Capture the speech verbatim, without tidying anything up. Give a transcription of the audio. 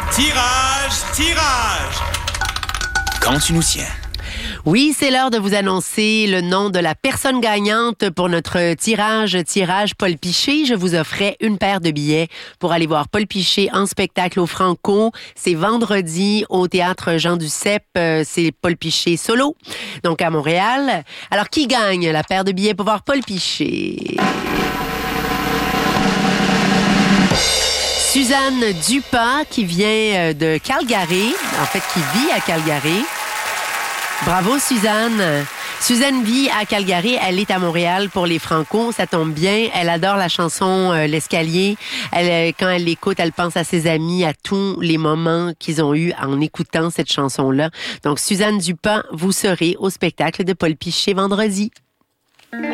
Tirage, tirage. Quand tu nous tiens. Oui, c'est l'heure de vous annoncer le nom de la personne gagnante pour notre tirage, tirage Paul Piché. Je vous offrais une paire de billets pour aller voir Paul Piché en spectacle au Franco. C'est vendredi au Théâtre Jean Duceppe. C'est Paul Piché solo, donc à Montréal. Alors, qui gagne la paire de billets pour voir Paul Piché? Suzanne Dupas, qui vient de Calgary, en fait, qui vit à Calgary. Bravo, Suzanne. Suzanne vit à Calgary, elle est à Montréal pour les Franco, ça tombe bien. Elle adore la chanson euh, L'Escalier. Elle, quand elle l'écoute, elle pense à ses amis, à tous les moments qu'ils ont eus en écoutant cette chanson-là. Donc, Suzanne Dupas, vous serez au spectacle de Paul Piché vendredi.